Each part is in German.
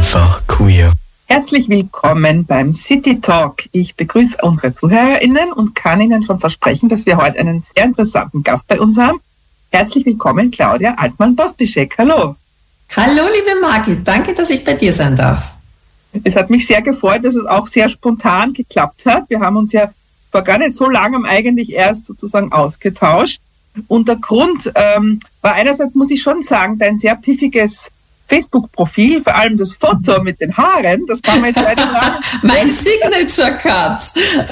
Einfach queer. Herzlich willkommen beim City Talk. Ich begrüße unsere ZuhörerInnen und kann Ihnen schon versprechen, dass wir heute einen sehr interessanten Gast bei uns haben. Herzlich willkommen, Claudia Altmann-Pospischek. Hallo. Hallo, liebe Margit. Danke, dass ich bei dir sein darf. Es hat mich sehr gefreut, dass es auch sehr spontan geklappt hat. Wir haben uns ja vor gar nicht so langem eigentlich erst sozusagen ausgetauscht. Und der Grund war einerseits, muss ich schon sagen, dein sehr piffiges Facebook-Profil, vor allem das Foto mit den Haaren, das kann man jetzt sagen. Mein Signature-Cut.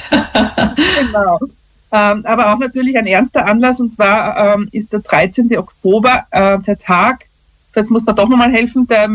Genau. Aber auch natürlich ein ernster Anlass, und zwar ist der 13. Oktober der Tag, so jetzt muss man doch nochmal helfen, der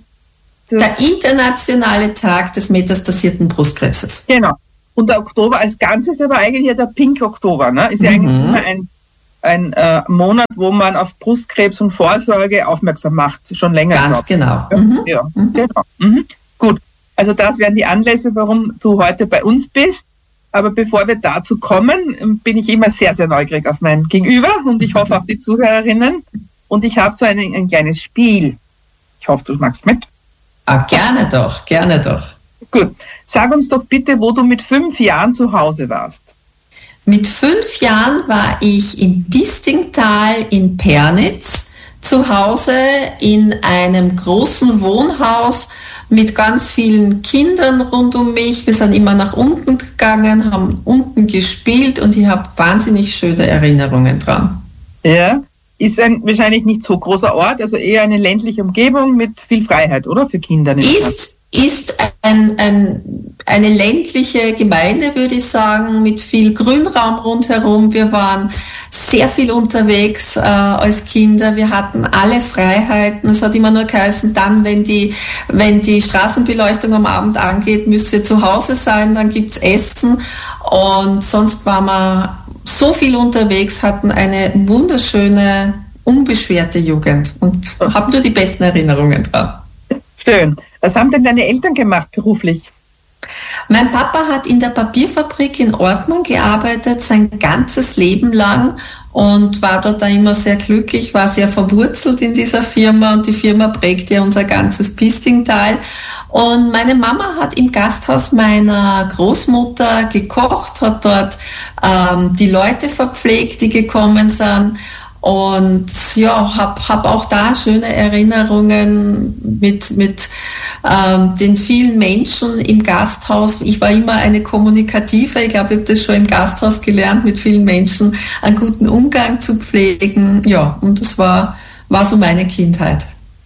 internationale Tag des metastasierten Brustkrebses. Genau. Und der Oktober als Ganzes, aber eigentlich ja der Pink Oktober, ne? Ist ja eigentlich immer ein Monat, wo man auf Brustkrebs und Vorsorge aufmerksam macht, schon länger. Ganz genau. Ja, genau. Gut, also das wären die Anlässe, warum du heute bei uns bist. Aber bevor wir dazu kommen, bin ich immer sehr, sehr neugierig auf mein Gegenüber und ich hoffe auch die Zuhörerinnen. Und ich habe so ein kleines Spiel. Ich hoffe, du magst mit. Gerne doch, gerne doch. Gut, sag uns doch bitte, wo du mit 5 Jahren zu Hause warst. Mit 5 Jahren war ich im Bistingtal in Pernitz zu Hause in einem großen Wohnhaus mit ganz vielen Kindern rund um mich. Wir sind immer nach unten gegangen, haben unten gespielt und ich habe wahnsinnig schöne Erinnerungen dran. Ja, ist ein wahrscheinlich nicht so großer Ort, also eher eine ländliche Umgebung mit viel Freiheit, oder? Für Kinder. Ist eine ländliche Gemeinde, würde ich sagen, mit viel Grünraum rundherum. Wir waren sehr viel unterwegs als Kinder. Wir hatten alle Freiheiten. Es hat immer nur geheißen, dann, wenn die Straßenbeleuchtung am Abend angeht, müsst ihr zu Hause sein, dann gibt's Essen. Und sonst waren wir so viel unterwegs, hatten eine wunderschöne, unbeschwerte Jugend und haben nur die besten Erinnerungen dran. Schön. Was haben denn deine Eltern gemacht beruflich? Mein Papa hat in der Papierfabrik in Ortmann gearbeitet, sein ganzes Leben lang und war dort da immer sehr glücklich, war sehr verwurzelt in dieser Firma und die Firma prägte unser ganzes Pistingtal. Und meine Mama hat im Gasthaus meiner Großmutter gekocht, hat dort die Leute verpflegt, die gekommen sind. Und ja, hab auch da schöne Erinnerungen mit den vielen Menschen im Gasthaus. Ich war immer eine Kommunikative. Ich glaube, ich habe das schon im Gasthaus gelernt, mit vielen Menschen einen guten Umgang zu pflegen. Ja, und das war so meine Kindheit.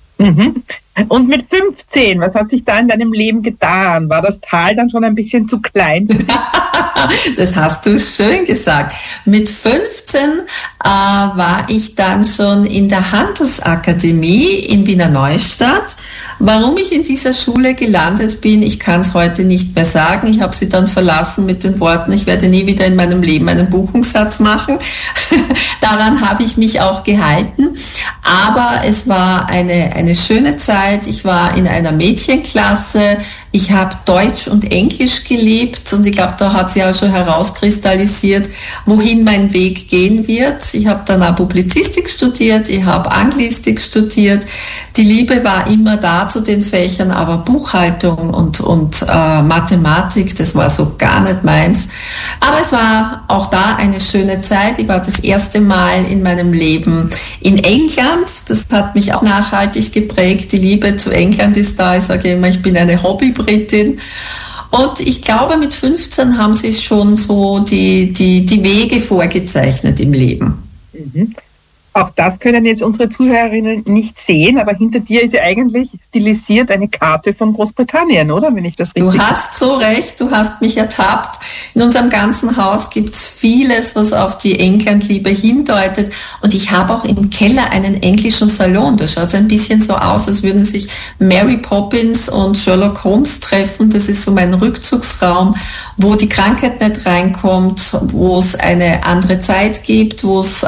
Und mit 15, was hat sich da in deinem Leben getan? War das Tal dann schon ein bisschen zu klein für dich? Das hast du schön gesagt. Mit 15 war ich dann schon in der Handelsakademie in Wiener Neustadt. Warum ich in dieser Schule gelandet bin, ich kann es heute nicht mehr sagen. Ich habe sie dann verlassen mit den Worten, ich werde nie wieder in meinem Leben einen Buchungssatz machen. Daran habe ich mich auch gehalten. Aber es war eine schöne Zeit. Ich war in einer Mädchenklasse. Ich habe Deutsch und Englisch geliebt und ich glaube, da hat sich auch schon herauskristallisiert, wohin mein Weg gehen wird. Ich habe dann auch Publizistik studiert, ich habe Anglistik studiert. Die Liebe war immer da zu den Fächern, aber Buchhaltung und Mathematik, das war so gar nicht meins. Aber es war auch da eine schöne Zeit. Ich war das erste Mal in meinem Leben in England. Das hat mich auch nachhaltig geprägt. Die Liebe zu England ist da. Ich sage immer, ich bin eine Hobbybritin. Und ich glaube, mit 15 haben sich schon so die Wege vorgezeichnet im Leben. Auch das können jetzt unsere Zuhörerinnen nicht sehen, aber hinter dir ist ja eigentlich stilisiert eine Karte von Großbritannien, oder? Wenn ich das richtig... Du hast so recht, du hast mich ertappt. In unserem ganzen Haus gibt's vieles, was auf die Englandliebe hindeutet. Und ich habe auch im Keller einen englischen Salon. Das schaut so ein bisschen so aus, als würden sich Mary Poppins und Sherlock Holmes treffen. Das ist so mein Rückzugsraum, wo die Krankheit nicht reinkommt, wo es eine andere Zeit gibt, wo es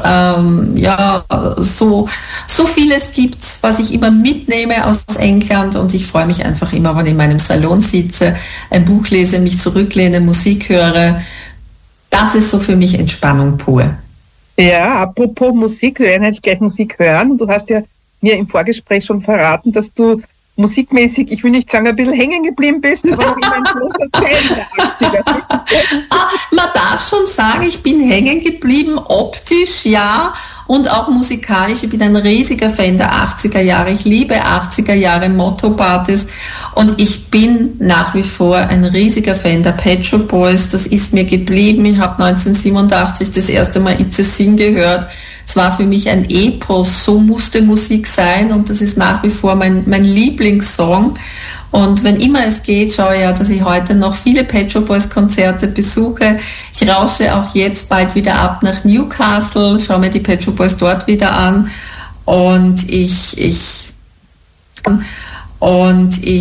so vieles gibt, was ich immer mitnehme aus England, und ich freue mich einfach immer, wenn ich in meinem Salon sitze, ein Buch lese, mich zurücklehne, Musik höre. Das ist so für mich Entspannung pur. Ja, apropos Musik, wir werden jetzt gleich Musik hören. Du hast ja mir im Vorgespräch schon verraten, dass du musikmäßig, ich will nicht sagen, ein bisschen hängen geblieben bist, aber noch immer ein großer Fan der 80er. Man darf schon sagen, ich bin hängen geblieben, optisch, ja, und auch musikalisch. Ich bin ein riesiger Fan der 80er Jahre. Ich liebe 80er Jahre Motto-Partys und ich bin nach wie vor ein riesiger Fan der Pet Shop Boys. Das ist mir geblieben. Ich habe 1987 das erste Mal It's a Sin gehört. Es war für mich ein Epos, so musste Musik sein und das ist nach wie vor mein Lieblingssong. Und wenn immer es geht, schaue ich ja, dass ich heute noch viele Pet Shop Boys Konzerte besuche. Ich rausche auch jetzt bald wieder ab nach Newcastle, schaue mir die Pet Shop Boys dort wieder an und ich